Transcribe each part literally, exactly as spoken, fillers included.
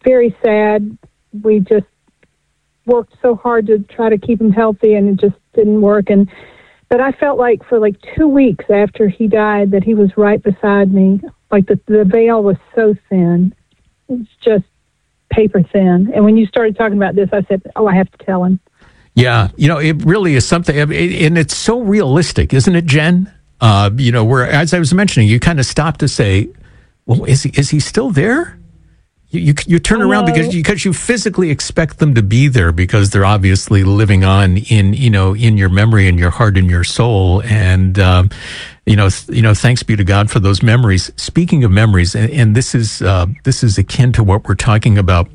very sad. We just worked so hard to try to keep him healthy, and it just didn't work. And but I felt like for like two weeks after he died that he was right beside me. Like the, the veil was so thin. It's just paper thin. And when you started talking about this, I said, oh, I have to tell him. Yeah, you know, it really is something, and it's so realistic, isn't it, Jen? Uh, you know, where, as I was mentioning, you kind of stop to say, well, is he, is he still there? You, you, you turn around because you, because you physically expect them to be there because they're obviously living on in, you know, in your memory and your heart and your soul. And, um, you know, th- you know, thanks be to God for those memories. Speaking of memories, and, and this is, uh, this is akin to what we're talking about.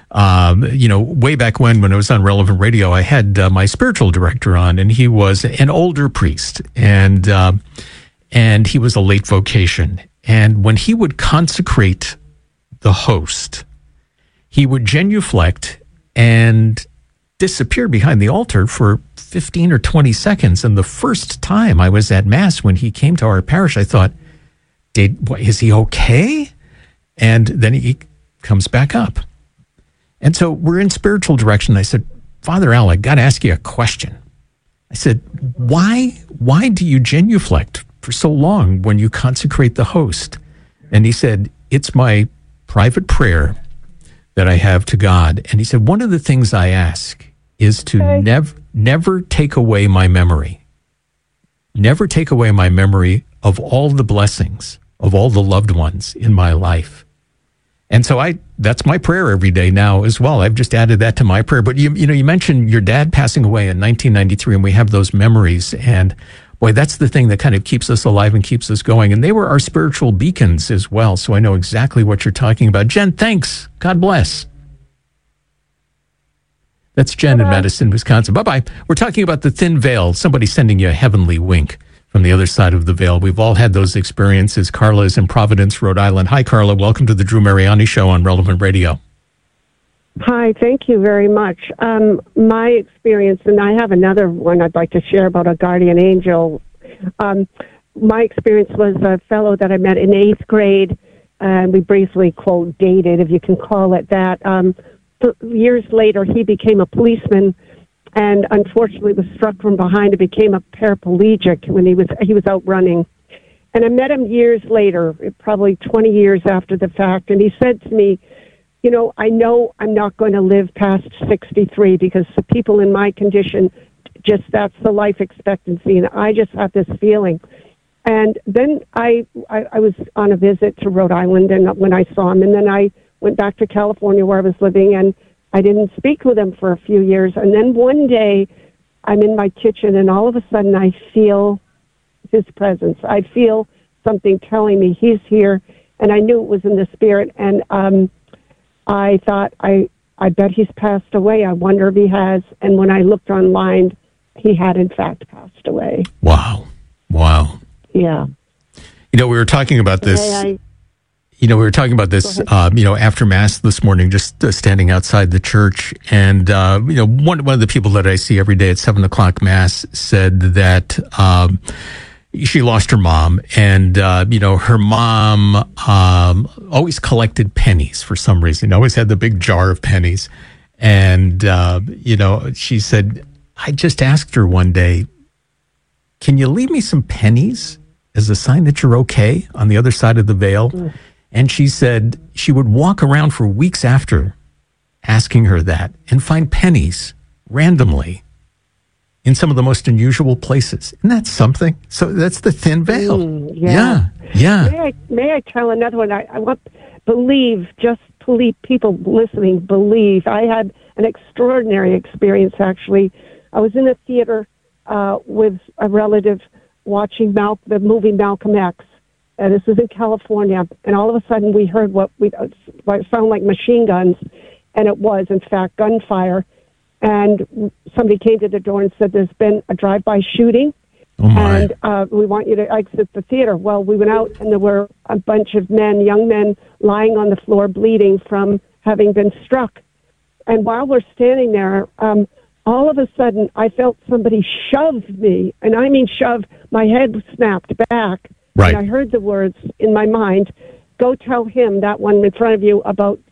Um, you know, way back when, when I was on Relevant Radio, I had uh, my spiritual director on, and he was an older priest, and, uh, and he was a late vocation. And when he would consecrate the host, he would genuflect and disappear behind the altar for fifteen or twenty seconds. And the first time I was at Mass when he came to our parish, I thought, Did, what, is he okay? And then he comes back up. And so we're in spiritual direction. I said, Father Al, I got to ask you a question. I said, why, why do you genuflect for so long when you consecrate the host? And he said, it's my private prayer that I have to God. And he said, one of the things I ask is to okay. never, never take away my memory. Never take away my memory of all the blessings, of all the loved ones in my life. And so I, that's my prayer every day now as well. I've just added that to my prayer. But you, you know, you mentioned your dad passing away in nineteen ninety-three, and we have those memories. And boy, that's the thing that kind of keeps us alive and keeps us going. And they were our spiritual beacons as well. So I know exactly what you're talking about. Jen, thanks. God bless. That's Jen Bye-bye. In Madison, Wisconsin. Bye-bye. We're talking about the thin veil. Somebody sending you a heavenly wink from the other side of the veil. We've all had those experiences. Carla is in Providence, Rhode Island. Hi, Carla. Welcome to the Drew Mariani Show on Relevant Radio. Hi, thank you very much. Um, my experience, and I have another one I'd like to share about a guardian angel. Um, my experience was a fellow that I met in eighth grade, and we briefly, quote, dated, if you can call it that. Um, years later, he became a policeman, and unfortunately was struck from behind and became a paraplegic when he was he was out running. And I met him years later, probably twenty years after the fact, and he said to me, you know, I know I'm not going to live past sixty-three because the people in my condition, just that's the life expectancy, and I just have this feeling. And then I, I, I was on a visit to Rhode Island, and when I saw him, and then I went back to California where I was living, and I didn't speak with him for a few years. And then one day, I'm in my kitchen, and all of a sudden, I feel his presence. I feel something telling me he's here, and I knew it was in the spirit. And um, I thought, I, I bet he's passed away. I wonder if he has. And when I looked online, he had, in fact, passed away. Wow. Wow. Yeah. You know, we were talking about this... Okay, I, You know, we were talking about this, uh, you know, after Mass this morning, just uh, standing outside the church. And, uh, you know, one, one of the people that I see every day at seven o'clock Mass said that um, she lost her mom. And, uh, you know, her mom um, always collected pennies for some reason, always had the big jar of pennies. And, uh, you know, she said, I just asked her one day, can you leave me some pennies as a sign that you're okay on the other side of the veil? Mm. And she said she would walk around for weeks after asking her that and find pennies randomly in some of the most unusual places. Isn't that something? So that's the thin veil. Mm, yeah. Yeah. yeah. May I, may I tell another one? I, I want, believe, just believe, people listening, believe. I had an extraordinary experience, actually. I was in a theater uh, with a relative watching Mal- the movie Malcolm X. Uh, this was in California, and all of a sudden we heard what we what sounded like machine guns, and it was, in fact, gunfire. And somebody came to the door and said, there's been a drive-by shooting, oh and uh, we want you to exit the theater. Well, we went out, and there were a bunch of men, young men, lying on the floor bleeding from having been struck. And while we're standing there, um, all of a sudden I felt somebody shove me, and I mean shove, my head snapped back. Right. And I heard the words in my mind, go tell him, that one in front of you, about